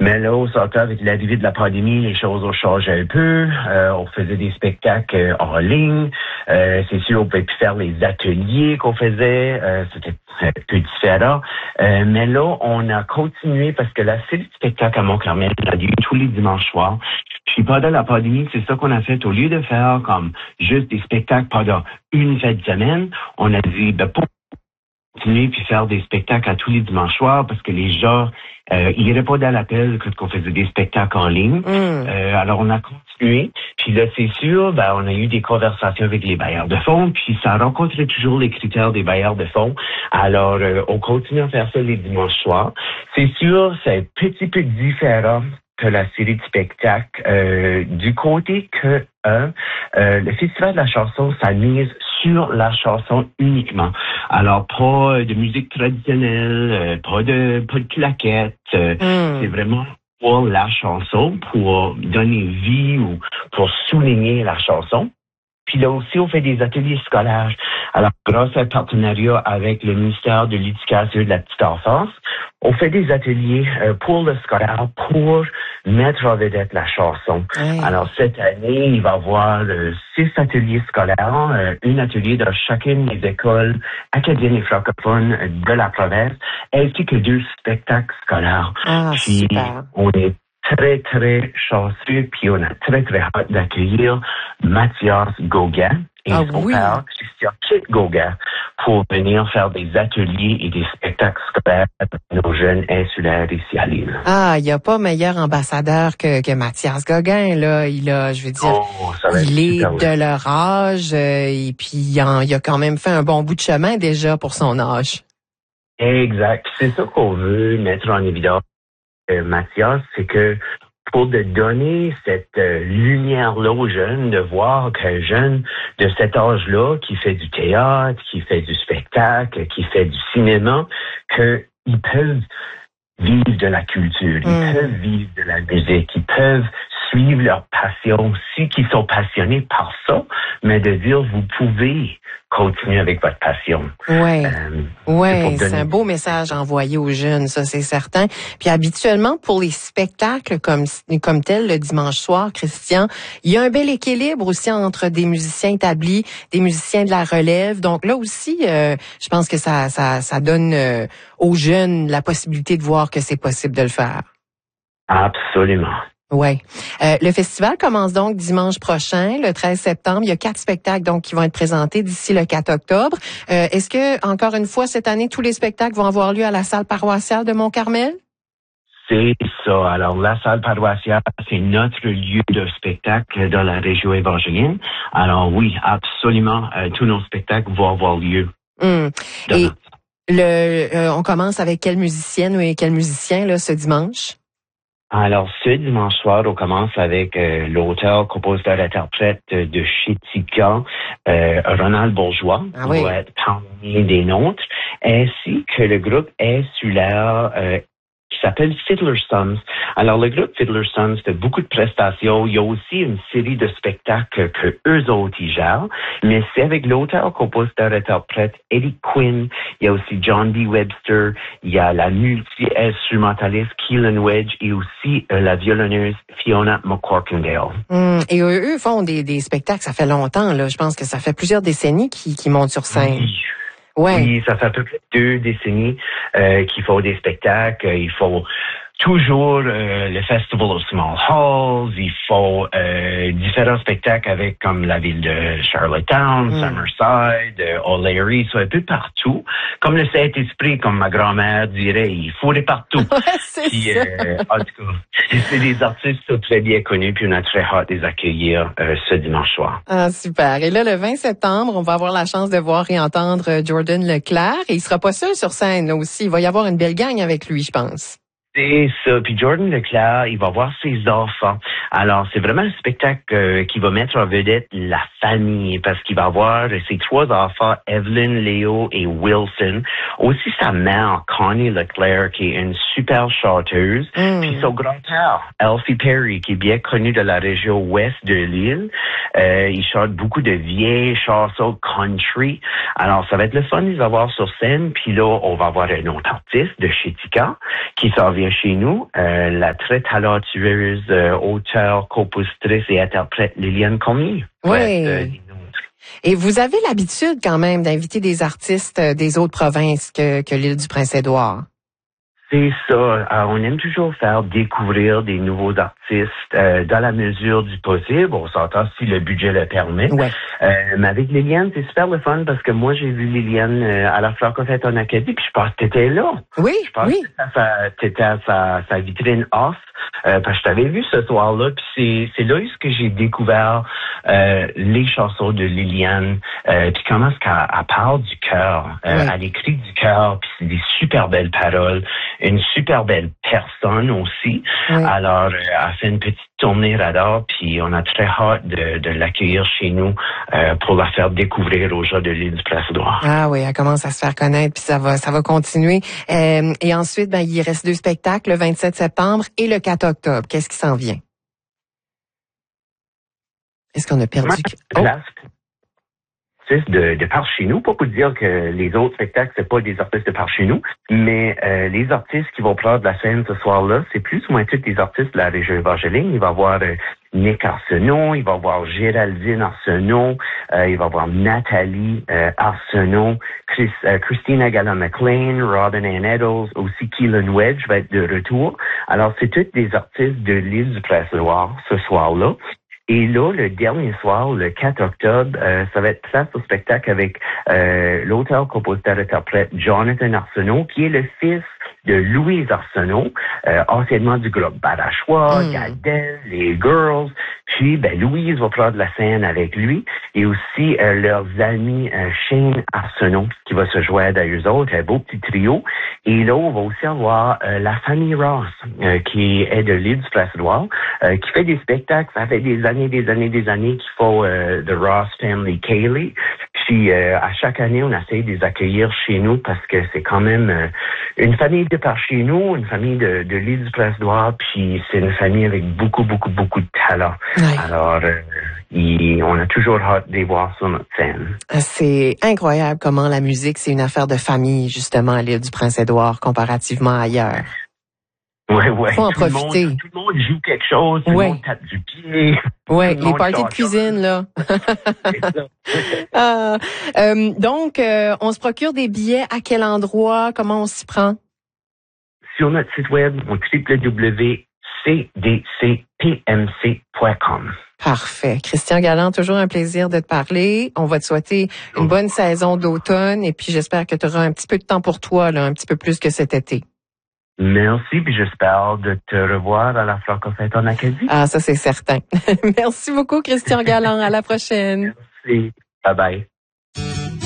Mais là, au sortant, avec l'arrivée de la pandémie, les choses ont changé un peu. On faisait des spectacles en ligne. C'est sûr, on pouvait plus faire les ateliers qu'on faisait. C'était un peu différent. Mais là, on a continué parce que la série de spectacles à Mont-Carmel a lieu tous les dimanches soirs. Puis pendant la pandémie, c'est ça qu'on a fait. Au lieu de faire comme juste des spectacles pendant une fête de semaine, on a dit, pour continuer puis faire des spectacles à tous les dimanches soirs parce que les gens, ils n'iraient pas dans l'appel quand on faisait des spectacles en ligne. Alors, on a continué. Puis là, c'est sûr, on a eu des conversations avec les bailleurs de fonds, puis ça rencontrait toujours les critères des bailleurs de fonds. Alors, on continue à faire ça les dimanches soirs. C'est sûr, c'est un petit peu différent que la série de spectacles, du côté que le Festival de la chanson, ça mise sur la chanson uniquement. Alors, pas de musique traditionnelle, pas de claquettes. C'est vraiment pour la chanson, pour donner vie ou pour souligner la chanson. Puis là aussi, on fait des ateliers scolaires. Alors, grâce à un partenariat avec le ministère de l'Éducation et de la Petite Enfance, on fait des ateliers pour le scolaire, pour mettre en vedette la chanson. Alors, cette année, il va y avoir 6 ateliers scolaires, un atelier dans chacune des écoles acadiennes et francophones de la province, ainsi que 2 spectacles scolaires. Puis, super. On est très, très chanceux, puis on a très, très hâte d'accueillir Mathias Gauguin et son père, Christian Kit Gauguin, pour venir faire des ateliers et des spectacles scolaires avec nos jeunes insulaires ici à l'île. Il n'y a pas meilleur ambassadeur que Mathias Gauguin, là. Il est de leur âge, et puis il a quand même fait un bon bout de chemin déjà pour son âge. Exact. C'est ça qu'on veut mettre en évidence. Mathias, c'est que pour de donner cette lumière-là aux jeunes, de voir qu'un jeune de cet âge-là, qui fait du théâtre, qui fait du spectacle, qui fait du cinéma, qu'ils peuvent vivre de la culture, ils peuvent vivre de la musique, ils peuvent suivre leur passion, ceux qui sont passionnés par ça, mais de dire, vous pouvez continuer avec votre passion. C'est un beau message envoyé aux jeunes, ça c'est certain. Puis habituellement, pour les spectacles comme tel le dimanche soir, Christian, il y a un bel équilibre aussi entre des musiciens établis, des musiciens de la relève. Donc là aussi, je pense que ça donne aux jeunes la possibilité de voir que c'est possible de le faire. Absolument. Le festival commence donc dimanche prochain, le 13 septembre. Il y a 4 spectacles donc qui vont être présentés d'ici le 4 octobre. Est-ce que, encore une fois, cette année, tous les spectacles vont avoir lieu à la salle paroissiale de Mont-Carmel? C'est ça. Alors, la salle paroissiale, c'est notre lieu de spectacle dans la région évangélienne. Alors oui, absolument, tous nos spectacles vont avoir lieu. Et on commence avec quelle musicienne ou quel musicien là, ce dimanche? Alors, ce dimanche soir, on commence avec l'auteur, compositeur, interprète de Chitika, Ronald Bourgeois, qui va être parmi des nôtres, ainsi que le groupe insulaire qui s'appelle Fiddler Sons. Alors, le groupe Fiddler Sons fait beaucoup de prestations. Il y a aussi une série de spectacles que eux autres y gèrent, mais c'est avec l'auteur, compositeur, interprète Eddie Quinn. Il y a aussi John D. Webster. Il y a la multi-instrumentaliste Keelan Wedge et aussi la violonneuse Fiona McCorkindale. Et eux font des spectacles, ça fait longtemps, là. Je pense que ça fait plusieurs décennies qu'ils montent sur scène. Oui, ça fait à peu près 2 décennies qu'ils font des spectacles. Ils font toujours le Festival of Small Halls. Ils font différents spectacles avec comme la ville de Charlottetown, Summerside, O'Leary, un peu partout. Comme le Saint-Esprit, comme ma grand-mère dirait, il fourrait partout. Puis, en tout cas, c'est des artistes très bien connus, puis on a très hâte de les accueillir ce dimanche soir. Super. Et là, le 20 septembre, on va avoir la chance de voir et entendre Jordan Leclerc. Et il sera pas seul sur scène là, aussi. Il va y avoir une belle gang avec lui, je pense. C'est ça. Puis Jordan Leclerc, il va voir ses enfants. Alors, c'est vraiment un spectacle qui va mettre en vedette la famille parce qu'il va avoir ses 3 enfants, Evelyn, Léo et Wilson. Aussi sa mère, Connie Leclerc, qui est une super chanteuse. Puis son grand-père, Alfie Perry, qui est bien connu de la région ouest de l'île. Il chante beaucoup de vieilles chansons country. Alors, ça va être le fun de les avoir sur scène. Puis là, on va avoir un autre artiste de Chitika qui s'en vient travaillait chez nous, la très talentueuse auteure, compositrice et interprète Liliane Cormier. Oui. Et vous avez l'habitude quand même d'inviter des artistes des autres provinces que l'île du Prince-Édouard. C'est ça. On aime toujours faire découvrir des nouveaux artistes dans la mesure du possible. On s'entend si le budget le permet. Ouais. Mais avec Liliane, c'est super le fun parce que moi, j'ai vu Liliane à la Francofête en Acadie, puis je pense que t'étais là. Oui, je pense que t'étais à sa vitrine off. Parce que je t'avais vu ce soir-là, puis c'est là que j'ai découvert les chansons de Liliane, puis comment est-ce qu'elle parle du cœur. Elle écrit du cœur, puis c'est des super belles paroles, une super belle personne aussi. Oui. Alors, elle fait une petite tournée radar, puis on a très hâte de l'accueillir chez nous pour la faire découvrir aux gens de l'île du Prince-Édouard. Ah oui, elle commence à se faire connaître, puis ça va continuer. Et ensuite, il reste 2 spectacles, le 27 septembre et le 4 octobre. Qu'est-ce qui s'en vient? Est-ce qu'on a perdu? De par chez nous, pas pour dire que les autres spectacles, c'est pas des artistes de par chez nous, mais les artistes qui vont prendre la scène ce soir-là, c'est plus ou moins tous des artistes de la région évangélique. Il va y avoir Nick Arsenault, il va y avoir Géraldine Arsenault, il va y avoir Nathalie Arsenault, Christina Gallant-McLean, Robin Ann Eddles, aussi Keelan Wedge va être de retour. Alors, c'est tous des artistes de l'île du Prince-Édouard ce soir-là. Et là, le dernier soir, le 4 octobre, ça va être place au spectacle avec l'auteur, compositeur, interprète Jonathan Arsenault, qui est le fils de Louise Arsenault, anciennement du groupe Badachois, Gardel, les Girls. Puis, Louise va prendre la scène avec lui et aussi leurs amis Shane Arsenault qui va se joindre à eux autres, un beau petit trio. Et là, on va aussi avoir la famille Ross, qui est de l'île du Prince-Édouard, qui fait des spectacles. Ça fait des années qu'ils font The Ross Family Kaylee. Puis, à chaque année, on essaie de les accueillir chez nous parce que c'est quand même une famille de par chez nous, une famille de l'île du Prince-Édouard, puis c'est une famille avec beaucoup de talent. Ouais. Alors, on a toujours hâte de les voir sur notre scène. C'est incroyable comment la musique, c'est une affaire de famille, justement, à l'île du Prince-Édouard, comparativement à ailleurs. Oui. Faut en profiter. Tout le monde joue quelque chose, tout le monde tape du pied. Oui, les parties de cuisine, là. Donc, on se procure des billets à quel endroit? Comment on s'y prend? Sur notre site web, www.cdcpmc.com. Parfait. Christian Galland, toujours un plaisir de te parler. On va te souhaiter une bonne saison d'automne et puis j'espère que tu auras un petit peu de temps pour toi, là, un petit peu plus que cet été. Merci, puis j'espère de te revoir à la Francofête en Acadie. Ah, ça c'est certain. Merci beaucoup, Christian Galland. À la prochaine. Merci. Bye bye.